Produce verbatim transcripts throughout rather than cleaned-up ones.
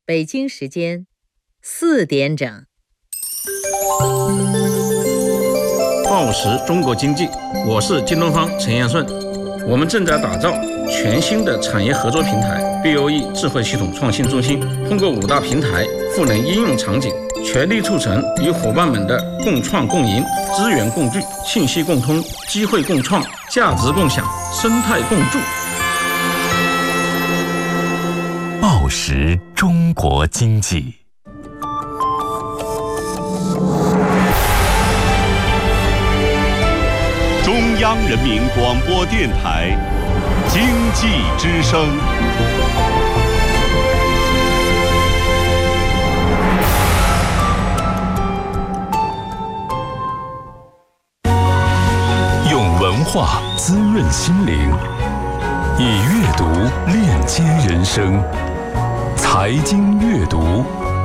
北京时间四点整。 报时中国经济，我是京东方陈彦顺。我们正在打造全新的产业合作平台 B O E 智慧系统创新中心，通过五大平台赋能应用场景，全力促成与伙伴们的共创共赢、资源共聚、信息共通、机会共创、价值共享、生态共筑。 报时中国经济， 中央人民广播电台经济之声。 用文化滋润心灵，以阅读链接人生。财经阅读，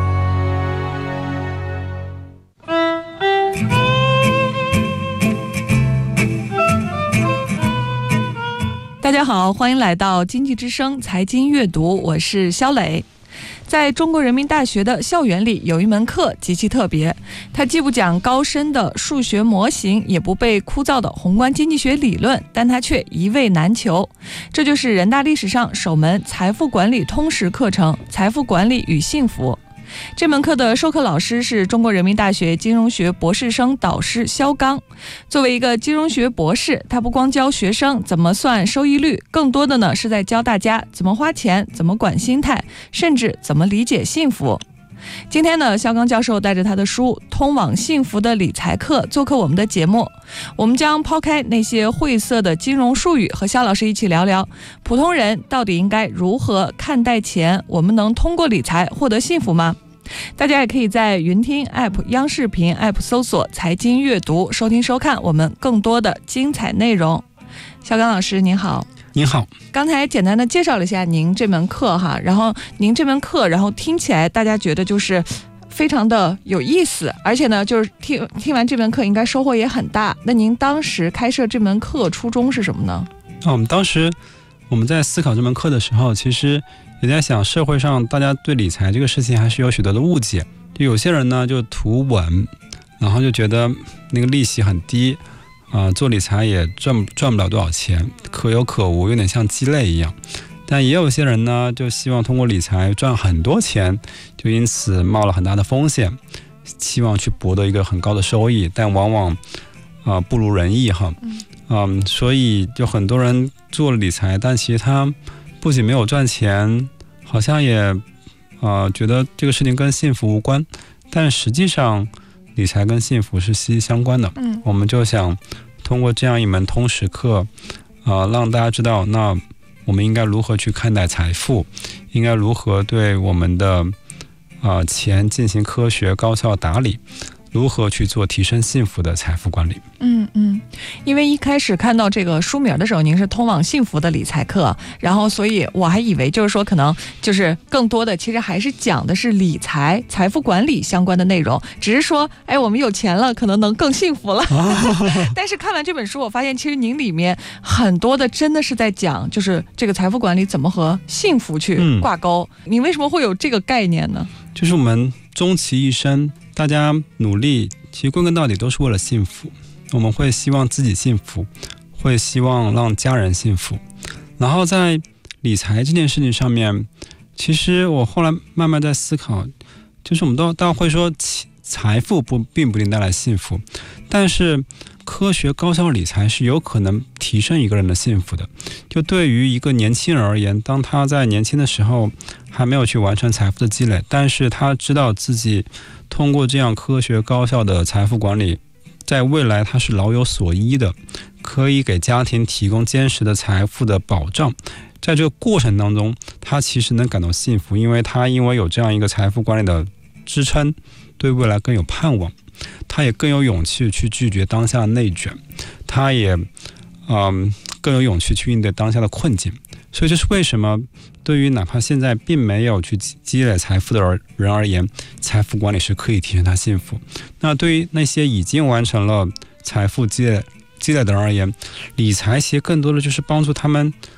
大家好，欢迎来到经济之声财经阅读，我是肖磊。在中国人民大学的校园里，有一门课极其特别，它既不讲高深的数学模型，也不背枯燥的宏观经济学理论，但它却一味难求。这就是人大历史上首门财富管理通识课程《财富管理与幸福》。这门课的授课老师是中国人民大学金融学博士生导师肖刚。作为一个金融学博士，他不光教学生怎么算收益率，更多的呢是在教大家怎么花钱，怎么管心态，甚至怎么理解幸福。今天呢，肖刚教授带着他的书《通往幸福的理财课》做客我们的节目。我们将抛开那些晦涩的金融术语，和肖老师一起聊聊普通人到底应该如何看待钱，我们能通过理财获得幸福吗？大家也可以在云听 App、 央视频 App 搜索财经阅读，收听收看我们更多的精彩内容。肖刚老师您好。 您好， 刚才简单的介绍了一下您这门课哈，然后您这门课，然后听起来大家觉得就是非常的有意思，而且呢，就是听听完这门课应该收获也很大。那您当时开设这门课初衷是什么呢？ 啊，我们当时我们在思考这门课的时候，其实也在想，社会上大家对理财这个事情还是有许多的误解。就有些人呢就图稳，然后就觉得那个利息很低。啊、呃，做理财也赚赚不了多少钱，可有可无，有点像鸡肋一样。但也有些人呢，就希望通过理财赚很多钱，就因此冒了很大的风险，期望去博得一个很高的收益，但往往啊、呃、不如人意哈。嗯、呃，所以就很多人做了理财，但其实他不仅没有赚钱，好像也啊、呃、觉得这个事情跟幸福无关，但实际上理财跟幸福是息息相关的。嗯，我们就想通过这样一门通识课，呃，让大家知道，那我们应该如何去看待财富，应该如何对我们的呃钱进行科学高效打理，如何去做提升幸福的财富管理。 嗯嗯，因为一开始看到这个书名的时候，您是通往幸福的理财课，然后所以我还以为就是说可能就是更多的其实还是讲的是理财、财富管理相关的内容，只是说哎我们有钱了可能能更幸福了。但是看完这本书，我发现其实您里面很多的真的是在讲就是这个财富管理怎么和幸福去挂钩。嗯、你为什么会有这个概念呢？ 就是我们终其一生，大家努力其实归根到底都是为了幸福。我们会希望自己幸福，会希望让家人幸福。然后在理财这件事情上面，其实我后来慢慢在思考，就是我们都大家会说财富不并不一定带来幸福，但是科学高效理财是有可能提升一个人的幸福的。就对于一个年轻人而言，当他在年轻的时候还没有去完成财富的积累，但是他知道自己通过这样科学高效的财富管理，在未来他是老有所依的，可以给家庭提供坚实的财富的保障。在这个过程当中，他其实能感到幸福，因为他因为有这样一个财富管理的支撑，对未来更有盼望，他也更有勇气去拒绝当下的内卷，他也嗯更有勇气去应对当下的困境。所以这是为什么对于哪怕现在并没有去积累财富的人而言，财富管理是可以提升他幸福。那对于那些已经完成了财富积累积累的人而言，理财其实更多的就是帮助他们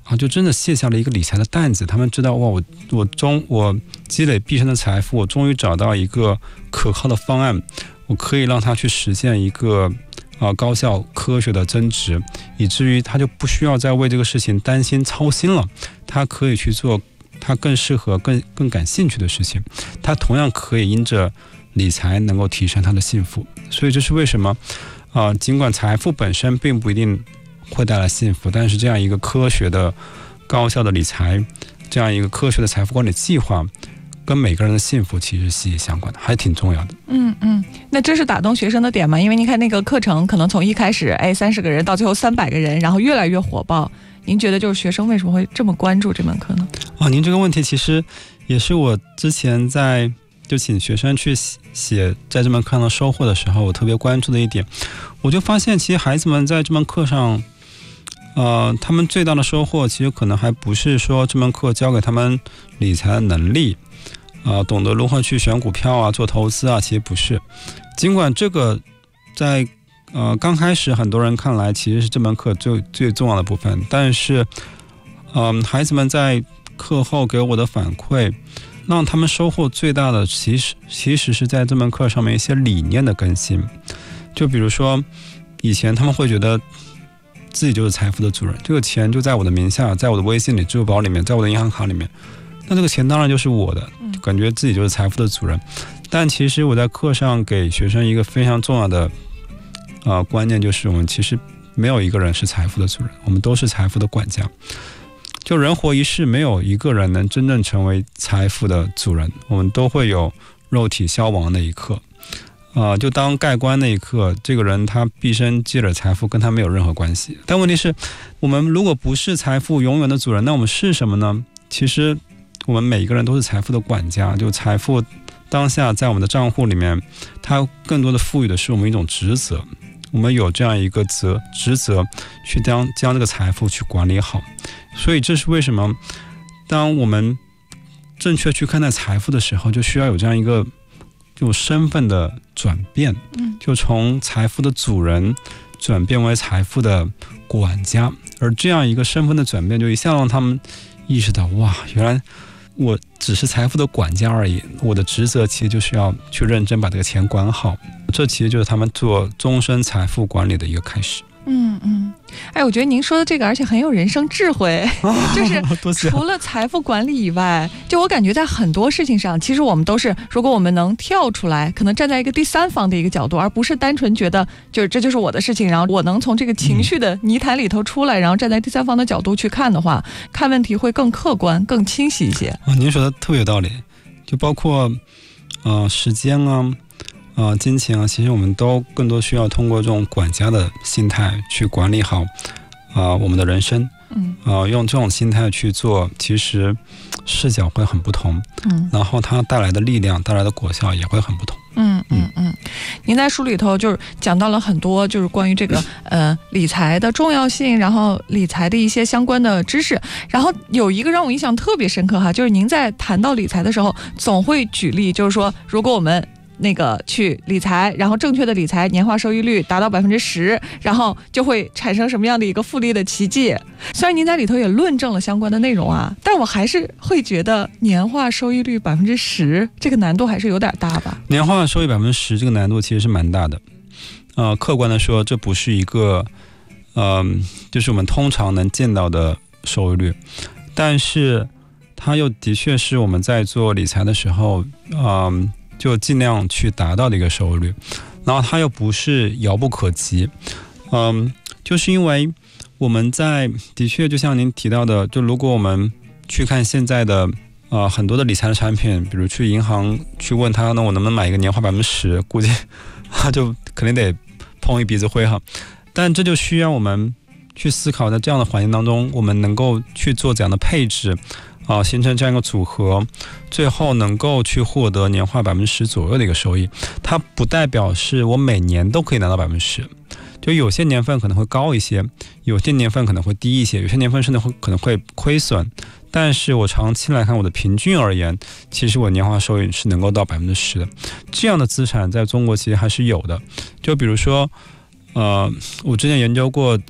啊，就真的卸下了一个理财的担子。他们知道，哇，我我终我积累毕生的财富，我终于找到一个可靠的方案，我可以让他去实现一个啊高效科学的增值，以至于他就不需要再为这个事情担心操心了，他可以去做他更适合更更感兴趣的事情，他同样可以因着理财能够提升他的幸福。所以这是为什么啊、呃，尽管财富本身并不一定会带来幸福，但是这样一个科学的高效的理财，这样一个科学的财富管理计划，跟每个人的幸福其实是息息相关的，还挺重要的。 嗯嗯，那这是打动学生的点吗？因为您看那个课程可能从一开始哎三十个人到最后三百个人，然后越来越火爆，您觉得就是学生为什么会这么关注这门课呢？ 啊，您这个问题其实也是我之前在就请学生去写在这门课上的收获的时候，我特别关注的一点，我就发现其实孩子们在这门课上呃，他们最大的收获其实可能还不是说这门课教给他们理财的能力，呃，懂得如何去选股票啊，做投资啊，其实不是。尽管这个在呃刚开始很多人看来其实是这门课最最重要的部分，但是嗯、呃，孩子们在课后给我的反馈，让他们收获最大的其实其实是在这门课上面一些理念的更新。就比如说以前他们会觉得自己就是财富的主人，这个钱就在我的名下，在我的微信里、支付宝里面，在我的银行卡里面，那这个钱当然就是我的，感觉自己就是财富的主人。但其实我在课上给学生一个非常重要的呃观念，就是我们其实没有一个人是财富的主人，我们都是财富的管家。就人活一世，没有一个人能真正成为财富的主人，我们都会有肉体消亡的一刻。呃，就当盖棺那一刻，这个人他毕生积累财富跟他没有任何关系。但问题是，我们如果不是财富永远的主人，那我们是什么呢？其实我们每一个人都是财富的管家。就财富当下在我们的账户里面，它更多的赋予的是我们一种职责，我们有这样一个责职责去将将这个财富去管理好。所以这是为什么当我们正确去看待财富的时候，就需要有这样一个就身份的转变，就从财富的主人转变为财富的管家。而这样一个身份的转变，就一下让他们意识到，哇，原来我只是财富的管家而已，我的职责其实就是要去认真把这个钱管好。这其实就是他们做终身财富管理的一个开始。 嗯嗯，哎，我觉得您说的这个，而且很有人生智慧，就是除了财富管理以外，就我感觉在很多事情上，其实我们都是，如果我们能跳出来，可能站在一个第三方的一个角度，而不是单纯觉得就是这就是我的事情，然后我能从这个情绪的泥潭里头出来，然后站在第三方的角度去看的话，看问题会更客观、更清晰一些。 哦，您说的特别有道理，就包括呃时间啊。呃，金钱啊，其实我们都更多需要通过这种管家的心态去管理好啊、呃、我们的人生。嗯，呃，用这种心态去做，其实视角会很不同。嗯，然后它带来的力量、带来的果效也会很不同。 嗯嗯嗯，您在书里头就是讲到了很多，就是关于这个呃理财的重要性，然后理财的一些相关的知识。然后有一个让我印象特别深刻哈，就是您在谈到理财的时候，总会举例，就是说如果我们那个去理财，然后正确的理财年化收益率达到百分之十，然后就会产生什么样的一个复利的奇迹。虽然您在里头也论证了相关的内容啊，但我还是会觉得年化收益率百分之十这个难度还是有点大吧。 年化收益百分之十这个难度其实是蛮大的。呃，客观的说，这不是一个呃，就是我们通常能见到的收益率，但是它又的确是我们在做理财的时候，嗯、呃。就尽量去达到的一个收益率，然后它又不是遥不可及。嗯，就是因为我们在的确就像您提到的，就如果我们去看现在的呃很多的理财的产品，比如去银行去问他，那我能不能买一个年化百分之十，估计他就肯定得碰一鼻子灰哈。但这就需要我们去思考，在这样的环境当中，我们能够去做怎样的配置啊，形成这样一个组合，最后能够去获得年化百分之十左右的一个收益。它不代表是我每年都可以拿到百分之十，就有些年份可能会高一些，有些年份可能会低一些，有些年份甚至会可能会亏损。但是我长期来看，我的平均而言，其实我年化收益是能够到百分之十的。这样的资产在中国其实还是有的。就比如说，呃，我之前研究过。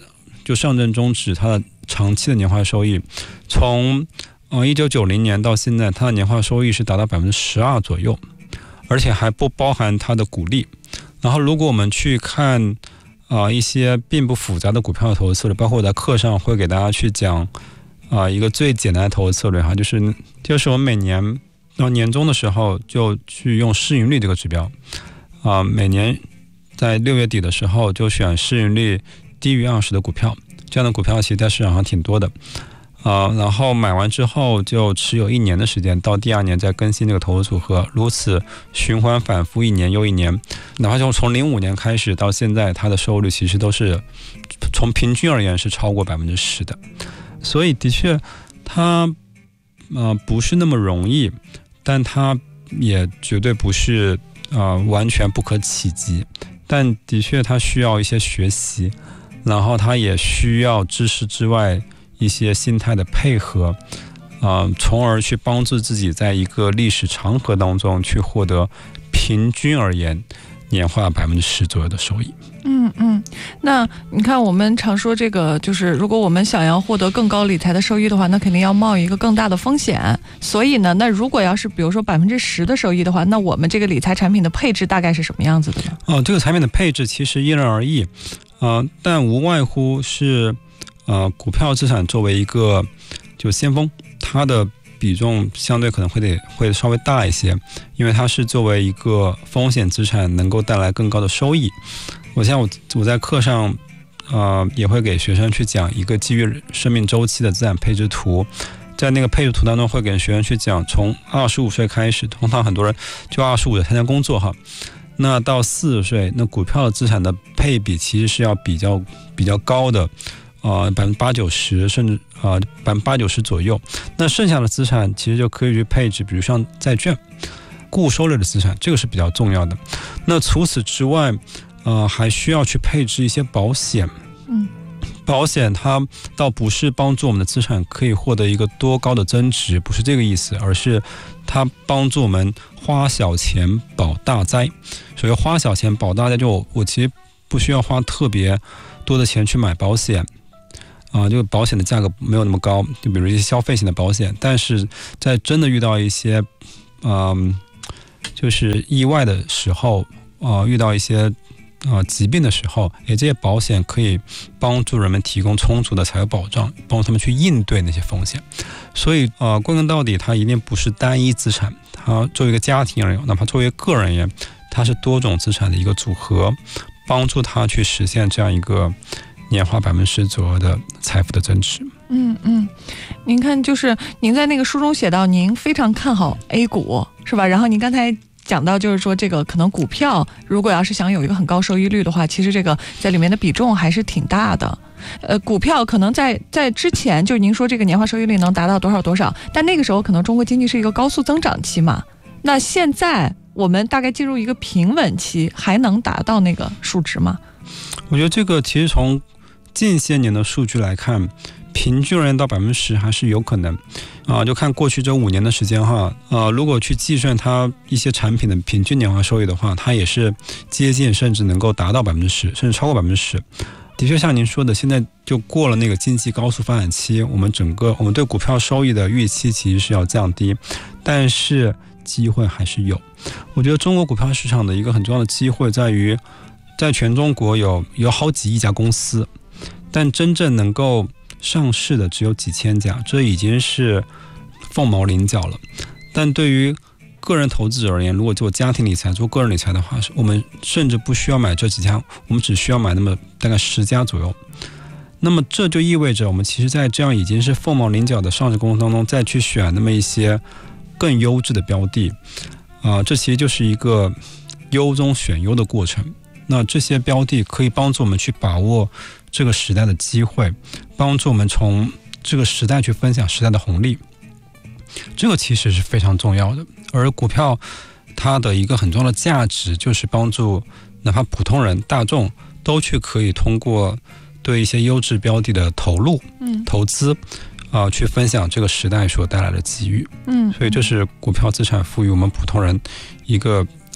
就上证综指它的长期的年化收益，从呃一九九零年到现在，它的年化收益是达到百分之十二左右，而且还不包含它的股利。然后如果我们去看啊、呃、一些并不复杂的股票的投资策略，包括我在课上会给大家去讲啊、呃、一个最简单的投资策略哈，就是就是我们每年到年终的时候就去用市盈率这个指标啊、呃，每年在六月底的时候就选市盈率低于二十的股票，这样的股票其实在市场上挺多的啊、呃，然后买完之后就持有一年的时间，到第二年再更新这个投资组合，如此循环反复一年又一年，哪怕就从零五年开始到现在，它的收益率其实都是从平均而言是超过百分之十的，所以的确它呃不是那么容易，但它也绝对不是呃完全不可企及，但的确它需要一些学习，然后它也需要知识之外一些心态的配合，呃，从而去帮助自己在一个历史长河当中去获得平均而言年化百分之十左右的收益。 嗯嗯，那你看我们常说这个，就是如果我们想要获得更高理财的收益的话，那肯定要冒一个更大的风险。所以呢，那如果要是比如说百分之十的收益的话，那我们这个理财产品的配置大概是什么样子的呢？ 哦，这个产品的配置其实因人而异，呃，但无外乎是呃股票资产作为一个就先锋，它的比重相对可能会得会稍微大一些，因为它是作为一个风险资产能够带来更高的收益。我像我我在课上呃也会给学生去讲一个基于生命周期的资产配置图，在那个配置图当中会给学生去讲从二十五岁开始，通常很多人就二十五岁参加工作哈，那到四十岁，那股票资产的配比其实是要比较比较高的，呃百分之八九十甚至呃百分之八九十左右。那剩下的资产其实就可以去配置，比如像债券、固收类的资产，这个是比较重要的。那除此之外，呃还需要去配置一些保险。 嗯， 保险它倒不是帮助我们的资产可以获得一个多高的增值，不是这个意思，而是它帮助我们花小钱保大灾。所以花小钱保大灾，就 我, 我其实不需要花特别多的钱去买保险啊、呃，这个保险的价格没有那么高，就比如一些消费型的保险，但是在真的遇到一些嗯、呃、就是意外的时候啊、呃，遇到一些啊、呃，疾病的时候，也这些保险可以帮助人们提供充足的财务保障，帮助他们去应对那些风险。所以，呃，归根到底，它一定不是单一资产，它作为一个家庭而言，哪怕作为个人而言，它是多种资产的一个组合，帮助他去实现这样一个年化百分之十左右的财富的增值。 嗯嗯，您看，就是您在那个书中写到，您非常看好 A 股，是吧？然后您刚才讲到就是说这个可能股票如果要是想有一个很高收益率的话，其实这个在里面的比重还是挺大的。呃，股票可能在在之前就是您说这个年化收益率能达到多少多少，但那个时候可能中国经济是一个高速增长期嘛。那现在我们大概进入一个平稳期，还能达到那个数值吗？ 我觉得这个其实从近些年的数据来看，平均而言到百分之十还是有可能啊、呃，就看过去这五年的时间哈，呃，如果去计算它一些产品的平均年化收益的话，它也是接近甚至能够达到百分之十，甚至超过百分之十。的确，像您说的，现在就过了那个经济高速发展期，我们整个我们对股票收益的预期其实是要降低，但是机会还是有。我觉得中国股票市场的一个很重要的机会在于，在全中国有有好几亿家公司，但真正能够上市的只有几千家，这已经是凤毛麟角了。但对于个人投资者而言，如果做家庭理财、做个人理财的话，我们甚至不需要买这几家，我们只需要买那么大概十家左右。那么这就意味着，我们其实在这样已经是凤毛麟角的上市过程当中，再去选那么一些更优质的标的，啊、呃，这其实就是一个优中选优的过程。那这些标的可以帮助我们去把握这个时代的机会，帮助我们从这个时代去分享时代的红利，这个其实是非常重要的。而股票它的一个很重要的价值，就是帮助哪怕普通人大众都去可以通过对一些优质标的的投入、嗯、投资啊、呃，去分享这个时代所带来的机遇。嗯，所以这是股票资产赋予我们普通人一个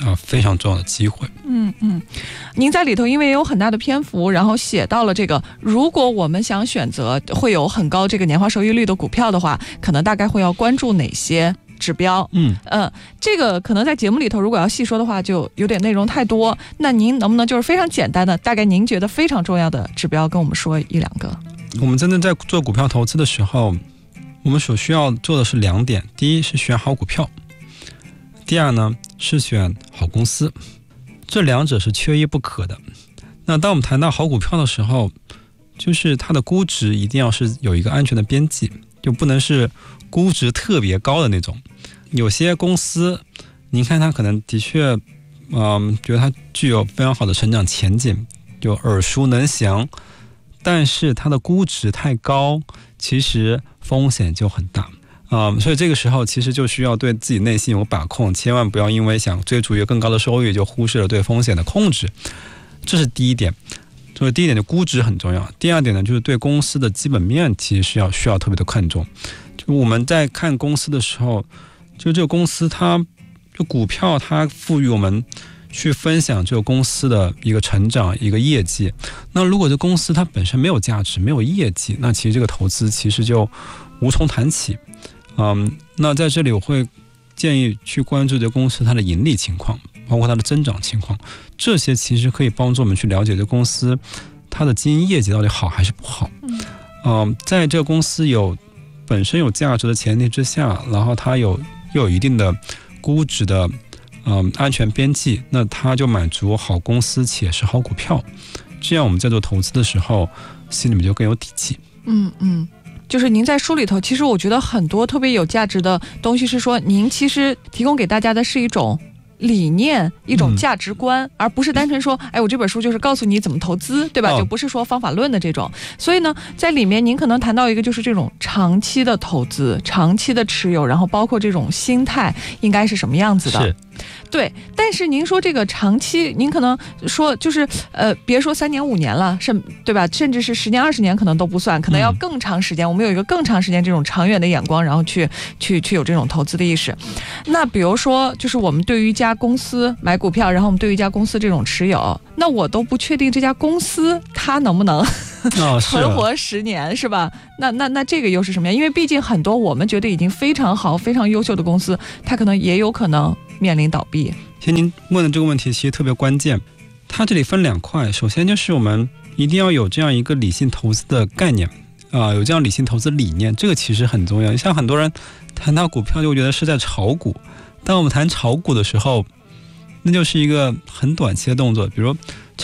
啊非常重要的机会。 嗯嗯，您在里头因为有很大的篇幅，然后写到了这个，如果我们想选择会有很高这个年化收益率的股票的话，可能大概会要关注哪些指标？ 嗯呃，这个可能在节目里头如果要细说的话，就有点内容太多。那您能不能就是非常简单的，大概您觉得非常重要的指标跟我们说一两个？ 我们真正在做股票投资的时候，我们所需要做的是两点：第一是选好股票，第二呢是选好公司，这两者是缺一不可的。那当我们谈到好股票的时候，就是它的估值一定要是有一个安全的边际，就不能是估值特别高的那种。有些公司您看它可能的确嗯，觉得它具有非常好的成长前景，就耳熟能详，但是它的估值太高，其实风险就很大。嗯，所以这个时候其实就需要对自己内心有把控，千万不要因为想追逐一个更高的收益就忽视了对风险的控制。这是第一点。所以第一点就估值很重要，第二点呢就是对公司的基本面其实是要需要特别的看重。就我们在看公司的时候，就这个公司它就股票它赋予我们去分享这个公司的一个成长一个业绩。那如果这公司它本身没有价值没有业绩，那其实这个投资其实就无从谈起。嗯，那在这里我会建议去关注这公司它的盈利情况，包括它的增长情况，这些其实可以帮助我们去了解这公司它的经营业绩到底好还是不好。嗯、呃，在这个公司有本身有价值的前提之下，然后它有又有一定的估值的嗯、呃、安全边际，那它就满足好公司且是好股票，这样我们在做投资的时候心里面就更有底气。 嗯嗯。就是您在书里头，其实我觉得很多特别有价值的东西是说，您其实提供给大家的是一种理念，一种价值观、嗯、而不是单纯说哎，我这本书就是告诉你怎么投资，对吧、哦、就不是说方法论的这种。所以呢在里面您可能谈到一个就是这种长期的投资，长期的持有，然后包括这种心态应该是什么样子的。 是对，但是您说这个长期，您可能说就是呃，别说三年五年了，甚对吧？甚至是十年二十年可能都不算，可能要更长时间。嗯、我们有一个更长时间这种长远的眼光，然后去去去有这种投资的意识。那比如说，就是我们对于一家公司买股票，然后我们对于一家公司这种持有，那我都不确定这家公司它能不能、哦、存活十年，是吧？那那那这个又是什么样？因为毕竟很多我们觉得已经非常好、非常优秀的公司，它可能也有可能面临倒闭。 其实您问的这个问题其实特别关键，它这里分两块。首先就是我们一定要有这样一个理性投资的概念啊、呃，有这样理性投资理念，这个其实很重要。像很多人谈到股票就觉得是在炒股，当我们谈炒股的时候，那就是一个很短期的动作，比如